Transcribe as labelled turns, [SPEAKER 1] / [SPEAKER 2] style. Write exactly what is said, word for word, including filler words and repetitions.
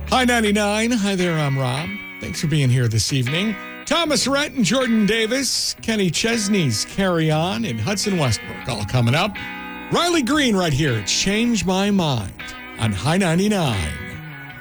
[SPEAKER 1] Hi ninety-nine. Hi there, I'm Rob. Thanks for being here this evening. Thomas Rhett and Jordan Davis, Kenny Chesney's Carry On, and Hudson Westbrook all coming up. Riley Green right here. Change My Mind on High ninety-nine.